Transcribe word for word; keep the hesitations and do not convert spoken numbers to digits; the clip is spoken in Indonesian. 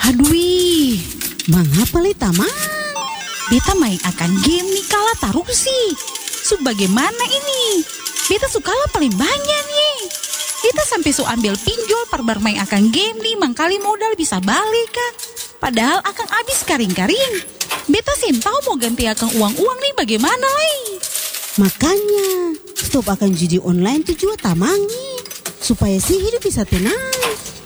Aduh, Mengapa le tamang? beta main akan game nih kalah tarusi. Sebagaimana ini? Beta su kalah paling banyak nih. Beta sampai su ambil pinjol par bermain akan game nih, mangkali modal bisa balik kan. Padahal akan habis karing-karing. Beta sen tahu mau ganti akan uang-uang nih bagaimana lagi. Makanya stop akan judi online tujuan tamangi supaya si hidup bisa tenang.